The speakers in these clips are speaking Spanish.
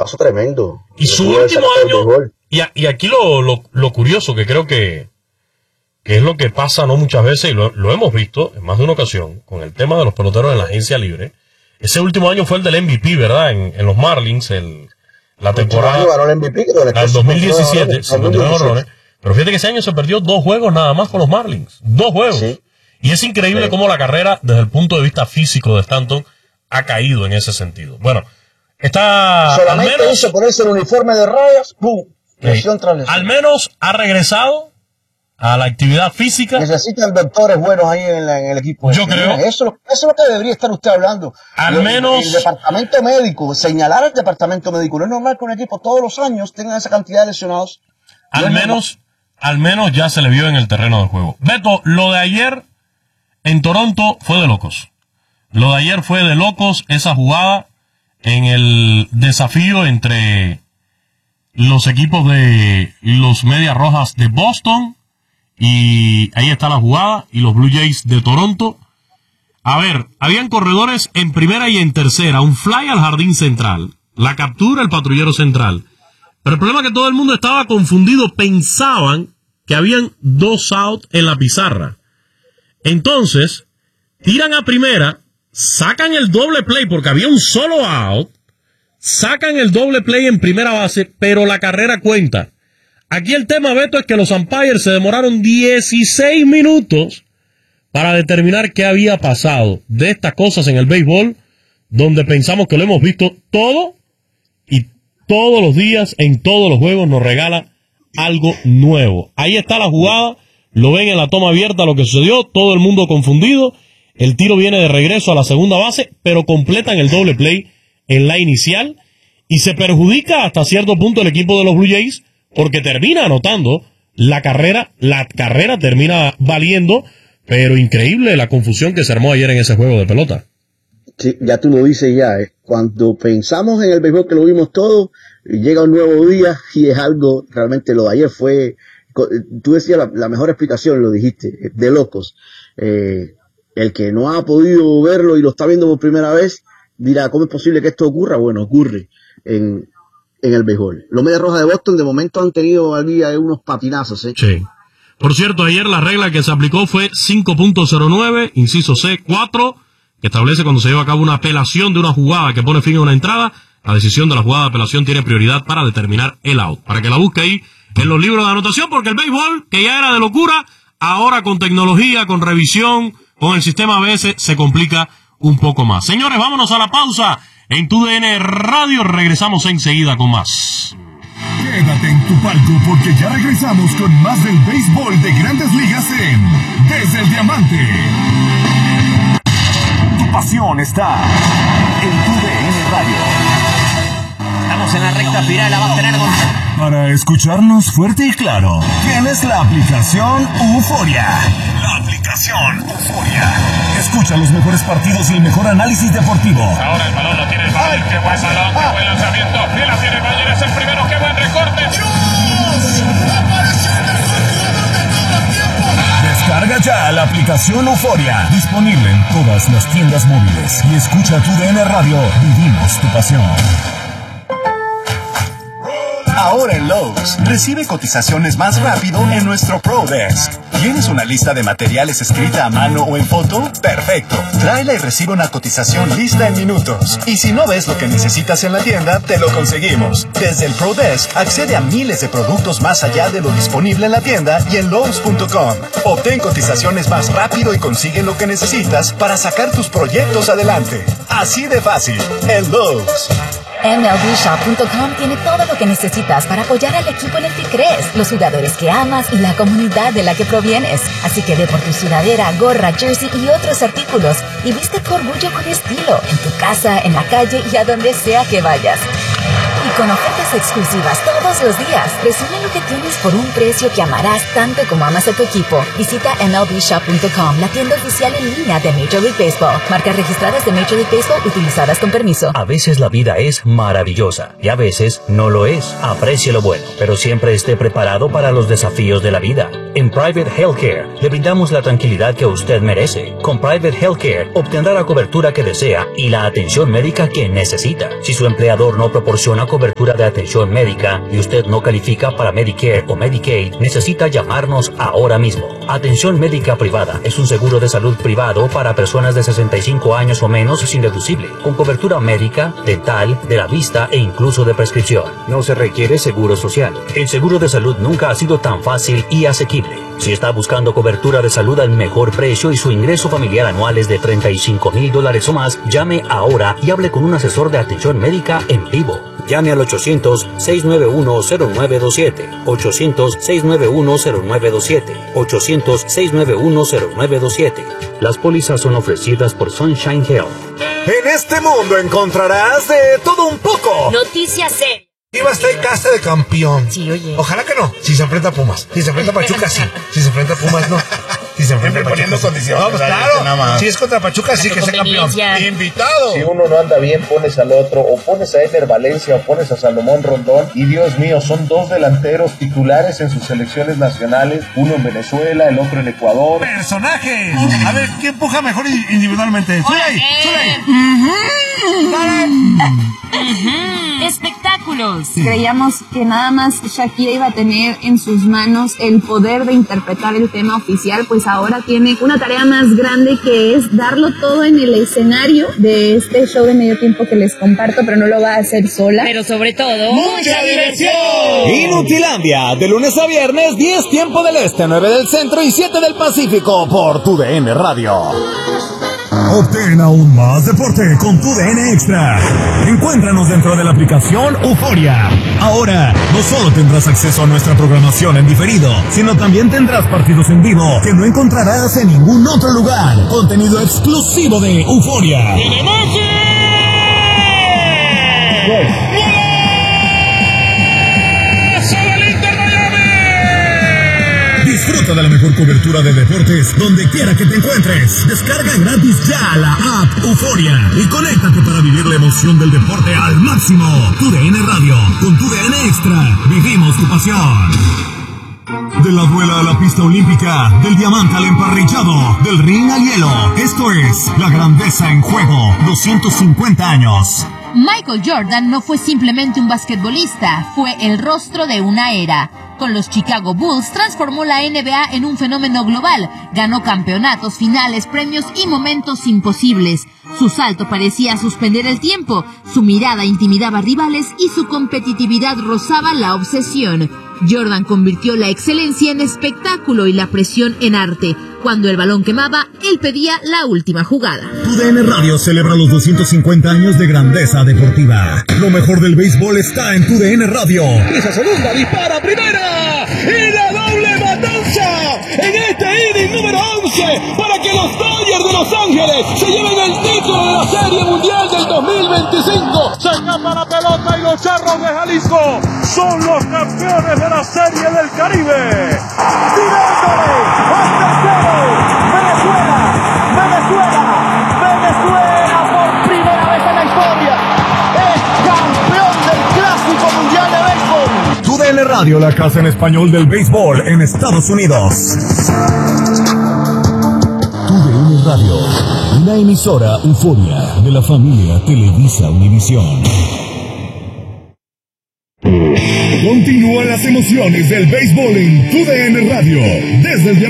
paso tremendo. Y su último año, y aquí lo curioso que creo que es lo que pasa no muchas veces, y lo hemos visto en más de una ocasión, con el tema de los peloteros en la agencia libre. Ese último año fue el del MVP, ¿verdad? En los Marlins, la temporada del 2017, 59 honrones. Pero fíjate que ese año se perdió 2 juegos nada más con los Marlins. 2 juegos. Sí. Y es increíble cómo la carrera, desde el punto de vista físico de Stanton, ha caído en ese sentido. Bueno, está... Solamente hizo ponerse el uniforme de rayas, ¡pum! Al menos ha regresado a la actividad física. Necesitan doctores buenos ahí en el equipo. Yo creo. Eso es lo que debería estar usted hablando. Al menos... El departamento médico, señalar al departamento médico. No es normal que un equipo todos los años tenga esa cantidad de lesionados. Al menos ya se le vio en el terreno del juego. Beto, lo de ayer en Toronto fue de locos. Lo de ayer fue de locos, esa jugada en el desafío entre los equipos de los Medias Rojas de Boston, y ahí está la jugada, y los Blue Jays de Toronto. A ver, habían corredores en primera y en tercera, un fly al jardín central, la captura el patrullero central. Pero el problema es que todo el mundo estaba confundido, pensaban que habían 2 outs en la pizarra. Entonces, tiran a primera, sacan el doble play porque había un solo out, sacan el doble play en primera base, pero la carrera cuenta. Aquí el tema, Beto, es que los umpires se demoraron 16 minutos para determinar qué había pasado. De estas cosas en el béisbol, donde pensamos que lo hemos visto todo, y todos los días, en todos los juegos, nos regala algo nuevo. Ahí está la jugada, lo ven en la toma abierta lo que sucedió, todo el mundo confundido, el tiro viene de regreso a la segunda base, pero completan el doble play en la inicial, y se perjudica hasta cierto punto el equipo de los Blue Jays, porque termina anotando la carrera termina valiendo, pero increíble la confusión que se armó ayer en ese juego de pelota. Sí, ya tú lo dices ya, cuando pensamos en el béisbol que lo vimos todo, llega un nuevo día y es algo, realmente lo de ayer fue, tú decías la mejor explicación, lo dijiste, de locos. El que no ha podido verlo y lo está viendo por primera vez, dirá, ¿cómo es posible que esto ocurra? Bueno, ocurre en el béisbol. Los Medias Rojas de Boston de momento han tenido al día unos patinazos, ¿eh? Sí. Por cierto, ayer la regla que se aplicó fue 5.09, inciso C, 4, que establece cuando se lleva a cabo una apelación de una jugada que pone fin a una entrada, la decisión de la jugada de apelación tiene prioridad para determinar el out. Para que la busque ahí en los libros de anotación, porque el béisbol, que ya era de locura, ahora con tecnología, con revisión, con el sistema ABS, se complica un poco más. Señores, vámonos a la pausa. En TUDN Radio regresamos enseguida con más. Quédate en tu palco porque ya regresamos con más del béisbol de Grandes Ligas en Desde el Diamante. Tu pasión está en TUDN Radio. Estamos en la recta final, la va a tener Para escucharnos fuerte y claro, tienes la aplicación Euforia. La aplicación Euforia. Escucha los mejores partidos y el mejor análisis deportivo. Ahora el balón lo tiene el Bayern. Qué buen balón, qué buen lanzamiento. Y la tiene el Bayern, es el primero. Qué buen recorte. Descarga ya la aplicación Euforia. Disponible en todas las tiendas móviles. Y escucha TUDN Radio. Vivimos tu pasión. Ahora en Lowe's, recibe cotizaciones más rápido en nuestro ProDesk. ¿Tienes una lista de materiales escrita a mano o en foto? ¡Perfecto! Tráela y recibe una cotización lista en minutos. Y si no ves lo que necesitas en la tienda, te lo conseguimos. Desde el ProDesk, accede a miles de productos más allá de lo disponible en la tienda y en Lowe's.com. Obtén cotizaciones más rápido y consigue lo que necesitas para sacar tus proyectos adelante. Así de fácil, en Lowe's. MLBshop.com tiene todo lo que necesitas para apoyar al equipo en el que crees, los jugadores que amas y la comunidad de la que provienes. Así que ve por tu sudadera, gorra, jersey y otros artículos y viste tu orgullo con estilo, en tu casa, en la calle y a donde sea que vayas. Y con ofertas exclusivas todos los días, recibe lo que tienes por un precio que amarás tanto como amas a tu equipo. Visita MLBshop.com, la tienda oficial en línea de Major League Baseball. Marcas registradas de Major League Baseball utilizadas con permiso. A veces la vida es maravillosa y a veces no lo es. Aprecie lo bueno, pero siempre esté preparado para los desafíos de la vida. En Private Healthcare le brindamos la tranquilidad que usted merece. Con Private Healthcare obtendrá la cobertura que desea y la atención médica que necesita. Si su empleador no proporciona cobertura cobertura de atención médica y usted no califica para Medicare o Medicaid, necesita llamarnos ahora mismo. Atención médica privada es un seguro de salud privado para personas de 65 años o menos sin deducible, con cobertura médica, dental, de la vista e incluso de prescripción. No se requiere seguro social. El seguro de salud nunca ha sido tan fácil y asequible. Si está buscando cobertura de salud al mejor precio y su ingreso familiar anual es de $35,000 o más, llame ahora y hable con un asesor de atención médica en vivo. Llame al 800-691-0927, 800-691-0927, 800-691-0927. Las pólizas son ofrecidas por Sunshine Health. En este mundo encontrarás de todo un poco. Noticias serias. Chivas está en casa de campeón. Sí, oye. Ojalá que no. Si se enfrenta a Pumas. Si se enfrenta a Pachuca, sí. Si se enfrenta a Pumas, no. Si se enfrenta a Pachuca, poniendo condiciones. No, pues claro. Si es contra Pachuca, sí que sea campeón. Invitado. Si uno no anda bien, pones al otro. O pones a Ener Valencia o pones a Salomón Rondón. Y Dios mío, son dos delanteros titulares en sus selecciones nacionales. Uno en Venezuela, el otro en Ecuador. ¡Personajes! A ver, ¿quién empuja mejor individualmente? ¡Zuley! Espectáculos. Creíamos que nada más Shakira iba a tener en sus manos el poder de interpretar el tema oficial, pues ahora tiene una tarea más grande, que es darlo todo en el escenario de este show de medio tiempo que les comparto, pero no lo va a hacer sola. Pero sobre todo, ¡mucha diversión! Inutilandia, de lunes a viernes, 10 tiempo del este, 9 del centro y 7 del Pacífico, por TUDN Radio. Obtén aún más deporte con TUDN Extra. Encuéntranos dentro de la aplicación Euforia. Ahora, no solo tendrás acceso a nuestra programación en diferido, sino también tendrás partidos en vivo que no encontrarás en ningún otro lugar. Contenido exclusivo de Euforia. Disfruta de la mejor cobertura de deportes donde quiera que te encuentres. Descarga gratis ya la app Euforia y conéctate para vivir la emoción del deporte al máximo. TUDN Radio, con TUDN Extra, vivimos tu pasión. De la duela a la pista olímpica, del diamante al emparrillado, del ring al hielo. Esto es la grandeza en juego, 250 años. Michael Jordan no fue simplemente un basquetbolista, fue el rostro de una era. Con los Chicago Bulls transformó la NBA en un fenómeno global, ganó campeonatos, finales, premios y momentos imposibles. Su salto parecía suspender el tiempo, su mirada intimidaba rivales y su competitividad rozaba la obsesión. Jordan convirtió la excelencia en espectáculo y la presión en arte. Cuando el balón quemaba, él pedía la última jugada. TUDN Radio celebra los 250 años de grandeza deportiva. Lo mejor del béisbol está en TUDN Radio. Esa segunda, dispara primera y la doble matanza en este inning número 11 para que los Dodgers de Los Ángeles se lleven el título de la Serie Mundial del 2025. Se escapa la pelota y los Charros de Jalisco son los campeones de la Serie del Caribe. Tirándole al tercero. Venezuela por primera vez en la historia es campeón del Clásico Mundial de Béisbol. TUDN Radio, la casa en español del béisbol en Estados Unidos. TUDN Radio, una emisora Euforia de la familia Televisa Univisión. Continúan las emociones del béisbol en TUDN Radio, desde el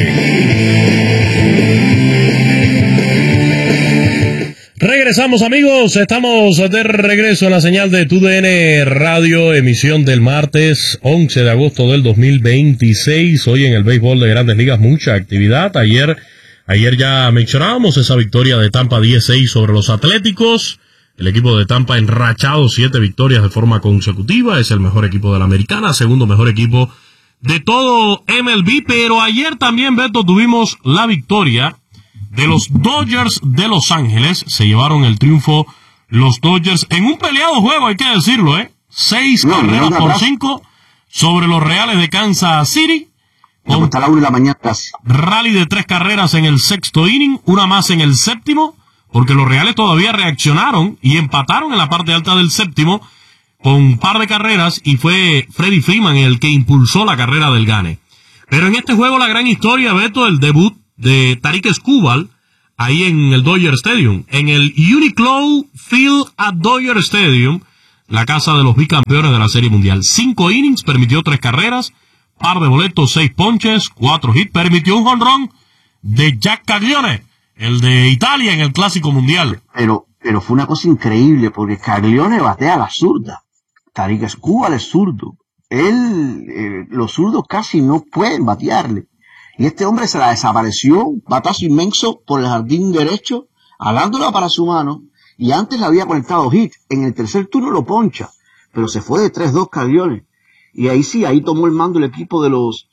Diamante. Regresamos, amigos, estamos de regreso en la señal de TUDN Radio, emisión del martes 11 de agosto del 2026. Hoy en el béisbol de Grandes Ligas mucha actividad. Ayer ya mencionábamos esa victoria de Tampa 10-6 sobre los Atléticos. El equipo de Tampa enrachado 7 victorias de forma consecutiva, es el mejor equipo de la Americana, segundo mejor equipo de todo MLB, pero ayer también, Beto, tuvimos la victoria de los Dodgers de Los Ángeles. Se llevaron el triunfo los Dodgers en un peleado juego, hay que decirlo, 6 carreras por 5 sobre los Reales de Kansas City. Hasta la 1 de la mañana casi. Rally de 3 carreras en el sexto inning, una más en el séptimo, porque los Reales todavía reaccionaron y empataron en la parte alta del séptimo con un par de carreras, y fue Freddie Freeman el que impulsó la carrera del gane. Pero en este juego la gran historia, Beto, el debut de Tarik Skubal ahí en el Dodger Stadium, en el Uniqlo Field at Dodger Stadium. la casa de los bicampeones de la Serie Mundial. 5 innings, permitió 3 carreras, par de boletos, 6 ponches, 4 hits, permitió un jonrón de Jack Caglione, el de Italia en el Clásico Mundial. Pero fue una cosa increíble, porque Caglione batea a la zurda. Tarik Skubal es zurdo. Los zurdos casi no pueden batearle. Y este hombre se la desapareció, un batazo inmenso por el jardín derecho, alándola para su mano, y antes le había conectado hit. En el tercer turno lo poncha, pero se fue de 3-2 Caglione. Y ahí sí, ahí tomó el mando el equipo de los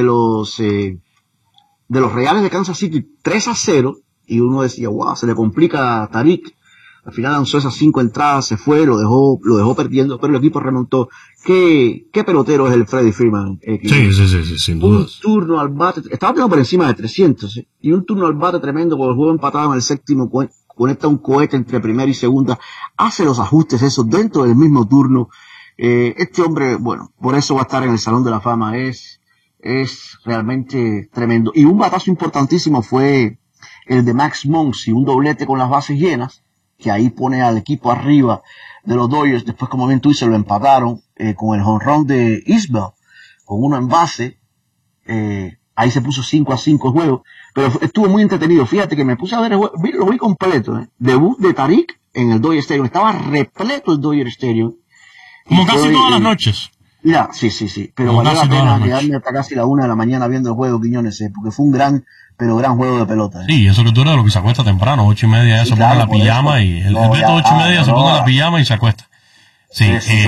Reales de Kansas City 3-0, y uno decía, wow, se le complica a Tarik. Al final lanzó esas 5 entradas, se fue, lo dejó perdiendo, pero el equipo remontó. ¿Qué pelotero es el Freddie Freeman? Sí, sin duda. Un turno al bate, estaba pegando por encima de 300, y un turno al bate tremendo, con el juego empatado en el séptimo, conecta un cohete entre primera y segunda, hace los ajustes esos dentro del mismo turno. Este hombre, bueno, por eso va a estar en el Salón de la Fama, es realmente tremendo. Y un batazo importantísimo fue el de Max Muncy, un doblete con las bases llenas, que ahí pone al equipo arriba de los Dodgers. Después, como bien tú dices, lo empataron con el jonrón de Isbell, con uno en base. Ahí se puso 5-5 el juego, pero estuvo muy entretenido. Fíjate que me puse a ver el juego, lo vi completo. Debut de Tarik en el Dodger Stadium, estaba repleto el Dodger Stadium. Como casi todas las noches. Mira, sí, pero valió la pena quedarme hasta casi la 1 de la mañana viendo el juego, Quiñones, porque fue un gran juego de pelota. Sí, eso que tú eres de lo que se acuesta temprano, 8:30 ya se pone la pijama, y el Beto 8:30 se pone la pijama y se acuesta. Sí,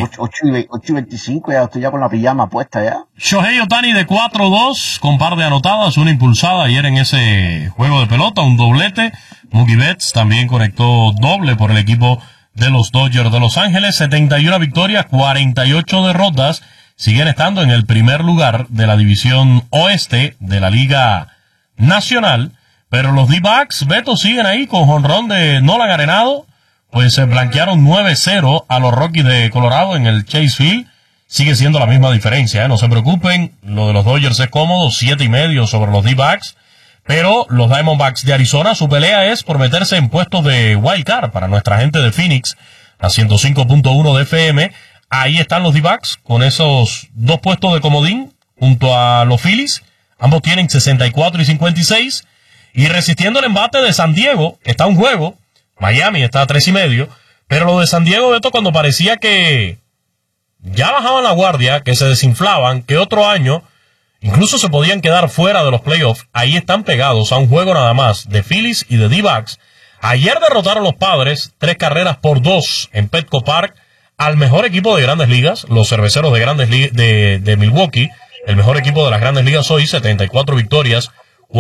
8:25 ya estoy ya con la pijama puesta ya. Shohei Ohtani de 4-2 con par de anotadas, una impulsada ayer en ese juego de pelota, un doblete. Mookie Betts también conectó doble por el equipo de los Dodgers de Los Ángeles. 71 victorias, 48 derrotas, siguen estando en el primer lugar de la división oeste de la Liga Nacional, pero los D-Backs, Beto, siguen ahí con jonrón de Nolan Arenado, pues se blanquearon 9-0 a los Rockies de Colorado en el Chase Field. Sigue siendo la misma diferencia, no se preocupen, lo de los Dodgers es cómodo, 7.5 sobre los D-Backs, pero los Diamondbacks de Arizona, su pelea es por meterse en puestos de wild card para nuestra gente de Phoenix, a 105.1 de FM. Ahí están los D-Backs con esos 2 puestos de comodín junto a los Phillies. Ambos tienen 64 y 56. Y resistiendo el embate de San Diego, está un juego. Miami está a 3.5. Pero lo de San Diego, Beto, cuando parecía que ya bajaban la guardia, que se desinflaban, que otro año incluso se podían quedar fuera de los playoffs, ahí están pegados a un juego nada más de Phillies y de D-Backs. Ayer derrotaron los Padres 3-2 en Petco Park al mejor equipo de Grandes Ligas, los Cerveceros de Grandes de Milwaukee. El mejor equipo de las Grandes Ligas hoy, 74 victorias,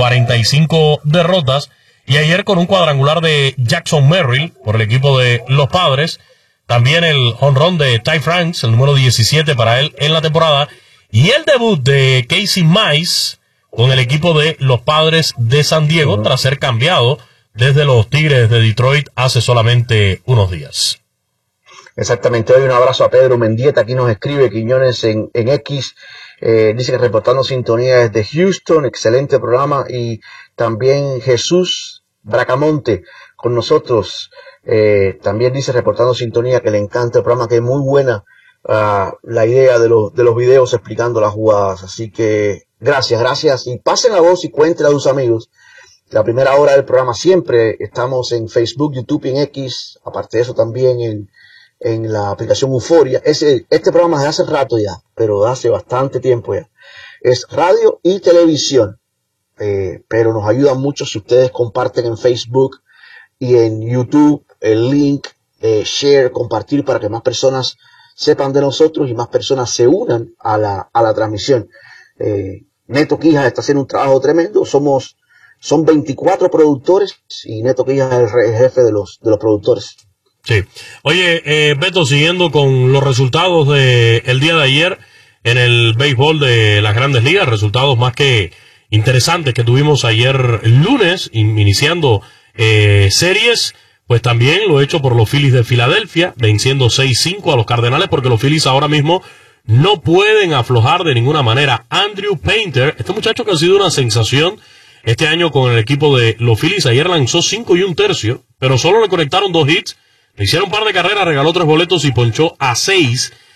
45 derrotas. Y ayer con un cuadrangular de Jackson Merrill por el equipo de los Padres. También el jonrón de Ty France, el número 17 para él en la temporada. Y el debut de Casey Mize con el equipo de los Padres de San Diego tras ser cambiado desde los Tigres de Detroit hace solamente unos días. Exactamente, hoy un abrazo a Pedro Mendieta, aquí nos escribe Quiñones en X. Dice que reportando sintonía desde Houston, excelente programa, y también Jesús Bracamonte con nosotros, también dice reportando sintonía que le encanta el programa, que es muy buena la idea de los videos explicando las jugadas, así que gracias, y pasen la voz y cuéntenla a sus amigos. La primera hora del programa siempre estamos en Facebook, YouTube y en X, aparte de eso también en la aplicación Euforia. Este programa es de hace rato ya, pero hace bastante tiempo ya. Es radio y televisión, pero nos ayuda mucho si ustedes comparten en Facebook y en YouTube el link, share, compartir para que más personas sepan de nosotros y más personas se unan a la transmisión. Neto Quijas está haciendo un trabajo tremendo. Son 24 productores y Neto Quijas es el jefe de los productores. Sí. Oye, Beto, siguiendo con los resultados del día de ayer en el béisbol de las Grandes Ligas, resultados más que interesantes que tuvimos ayer lunes, iniciando series, pues también lo hecho por los Phillies de Filadelfia, venciendo 6-5 a los Cardenales, porque los Phillies ahora mismo no pueden aflojar de ninguna manera. Andrew Painter, este muchacho que ha sido una sensación este año con el equipo de los Phillies, ayer lanzó 5 1/3, pero solo le conectaron 2 hits. Le hicieron un par de carreras, regaló 3 boletos y ponchó a 6